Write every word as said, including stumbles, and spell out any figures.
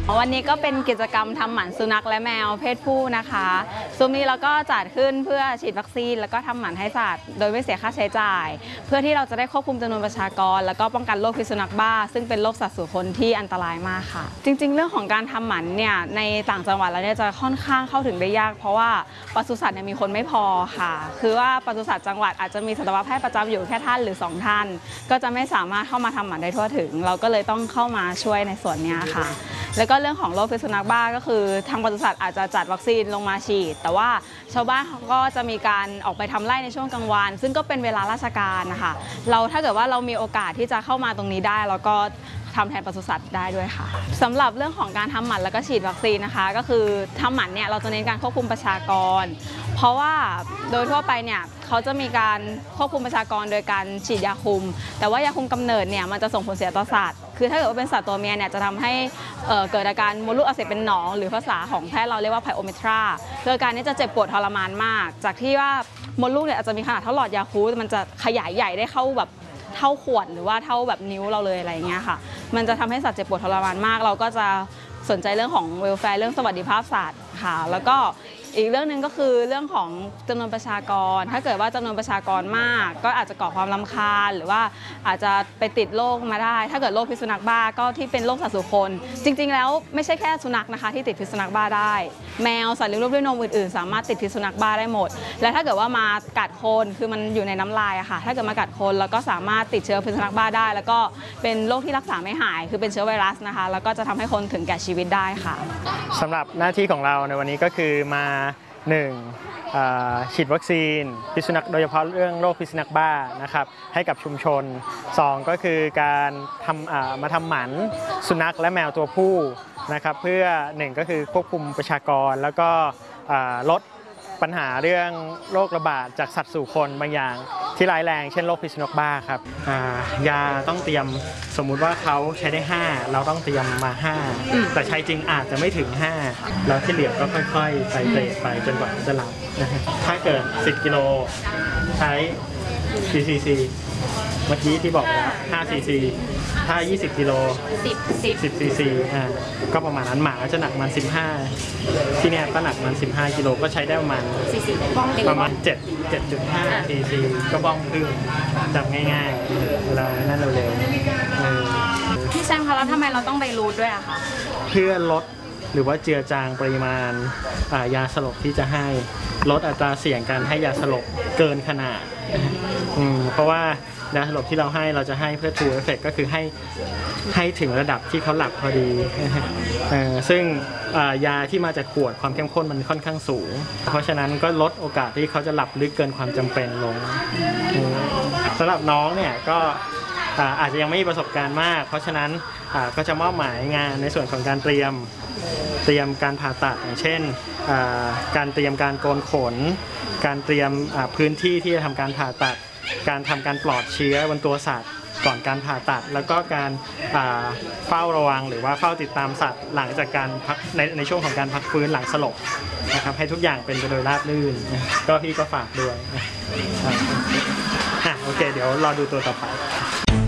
วันนี้ก็เป็นกิจกรรมทำหมันสุนัขและแมวเพศผู้นะคะซุ้มนี้เราก็จัดขึ้นเพื่อฉีดวัคซีนแล้วก็ทำหมันให้สัตว์โดยไม่เสียค่าใช้จ่ายเพื่อที่เราจะได้ควบคุมจำนวนประชากรแล้วก็ป้องกันโรคพิษสุนัขบ้าซึ่งเป็นโรคสัตว์สู่คนที่อันตรายมากค่ะจริงๆเรื่องของการทำหมันเนี่ยในต่างจังหวัดเราเนี่ยจะค่อนข้างเข้าถึงได้ยากเพราะว่าปศุสัตว์เนี่ยมีคนไม่พอค่ะคือว่าปศุสัตว์จังหวัดอาจจะมีสัตวแพทย์ประจำอยู่แค่ท่านหรือสองท่านก็จะไม่สามารถเข้ามาทำหมันได้ทั่วถึงเราก็เลยต้องเข้ามาช่วยในส่วนนี้ค่ะแล้วก็เรื่องของโรคพิษสุนัขบ้าก็คือทางปศุสัตว์อาจจะจัดวัคซีนลงมาฉีดแต่ว่าชาวบ้านเขาก็จะมีการออกไปทำไร่ในช่วงกลางวันซึ่งก็เป็นเวลาราชการนะคะเราถ้าเกิดว่าเรามีโอกาสที่จะเข้ามาตรงนี้ได้เราก็ทำแทนปศุสัตว์ได้ด้วยค่ะสำหรับเรื่องของการทำหมันแล้วก็ฉีดวัคซีนนะคะก็คือทำหมันเนี่ยเราจะเน้นการควบคุมประชากรเพราะว่าโดยทั่วไปเนี่ยเขาจะมีการควบคุมประชากรโดยการฉีดยาคุมแต่ว่ายาคุมกำเนิดเนี่ยมันจะส่งผลเสียต่อสัตว์คือถ้าเกิดว่าเป็นสัตว์ตัวเมียเนี่ยจะทำให้เอ่อเกิดอาการมดลูกอักเสบเป็นหนองหรือภาษาของแพทย์เราเรียกว่าไพโอเมตราคืออาการนี้จะเจ็บปวดทรมานมากจากที่ว่ามดลูกเนี่ยอาจจะมีขนาดเท่าหลอดยาคูลมันจะขยายใหญ่ได้เข้าแบบเท่าขวดหรือว่าเท่าแบบนิ้วเราเลยอะไรเงี้ยค่ะมันจะทำให้สัตว์เจ็บปวดทรมานมากเราก็จะสนใจเรื่องของเวลแฟร์เรื่องสวัสดิภาพสัตว์ค่ะแล้วก็อีกเรื่องหนึ่งก็คือเรื่องของจำนวนประชากรถ้าเกิดว่าจำนวนประชากรมากก็อาจจะก่อความรำคาญหรือว่าอาจจะไปติดโรคมาได้ถ้าเกิดโรคพิษสุนัขบ้าก็ที่เป็นโรคสัตว์สู่คนจริงๆแล้วไม่ใช่แค่สุนัขนะคะที่ติดพิษสุนัขบ้าได้แมวสัตว์เลี้ยงลูกด้วยนมอื่นๆสามารถติดพิษสุนัขบ้าได้หมดและถ้าเกิดว่ามากัดคนคือมันอยู่ในน้ำลายอะค่ะถ้าเกิดมากัดคนแล้วก็สามารถติดเชื้อพิษสุนัขบ้าได้แล้วก็เป็นโรคที่รักษาไม่หายคือเป็นเชื้อไวรัสนะคะแล้วก็จะทำให้คนถึงแก่ชีวิตได้ค่ะสำหรับหน้าที่ของเราในวันนี้ก็คือมาหนึ่งฉีดวัคซีนพิษสุนัขโดยเฉพาะเรื่องโรคพิษสุนัขบ้านะครับให้กับชุมชนสองก็คือการทำมาทำหมันสุนัขและแมวตัวผู้นะครับเพื่อหนึ่งก็คือควบคุมประชากรแล้วก็ลดปัญหาเรื่องโรคระบาดจากสัตว์สู่คนบางอย่างที่ร้ายแรงเช่นโรคพิษสุนัขบ้าครับยาต้องเตรียมสมมุติว่าเขาใช้ได้ห้าเราต้องเตรียมมาห้าแต่ใช้จริงอาจจะไม่ถึงห้าแล้วที่เหลือก็ค่อยๆไปเตะไปจนกว่าจะหลับถ้าเกิดสิบกิโลใช้กี่ซีซีเมื่อกี้ที่บอกแล้วห้าซีซีถ้ายี่สิบกิโลสิบซีซีอ่าก็ประมาณนั้นหมาจะหนักมันสิบห้าที่เนี่ยก็หนักมันสิบห้ากิโลก็ใช้ได้ประมาณประมาณเจ็ด เจ็ดจุดห้าซีซีก็บ้องครึ่งจับง่ายๆเรานั่นเร็วๆพี่แซมคะแล้วทำไมเราต้องไปรูทด้วยอะคะเพื่อลดหรือว่าเจือจางปริมาณยาสลบที่จะให้ลดอัตราเสี่ยงการให้ยาสลบเกินขนาดเพราะว่ายาสลบที่เราให้เราจะให้เพื่อ true effect ก็คือให้ให้ถึงระดับที่เขาหลับพอดีซึ่งยาที่มาจากขวดความเข้มข้นมันค่อนข้างสูงเพราะฉะนั้นก็ลดโอกาสที่เขาจะหลับลึกเกินความจำเป็นลงสำหรับน้องเนี่ยก็อาจจะยังไม่มีประสบการณ์มากเพราะฉะนั้นก็จะมอบหมายงานในส่วนของการเตรียมเตรียมการผ่าตัดอย่างเช่นการเตรียมการโกนขนการเตรียมพื้นที่ที่จะทำการผ่าตัดการทำการปลอดเชื้อบนตัวสัตว์ก่อนการผ่าตัดแล้วก็การเฝ้าระวังหรือว่าเฝ้าติดตามสัตว์หลังจากการพักในในช่วงของการพักฟื้นหลังสลบนะครับให้ทุกอย่างเป็นไปโดยราบรื่นก็พี่ก็ฝากด้วยอ่ะโอเคเดี๋ยวรอดูตัวต่อไป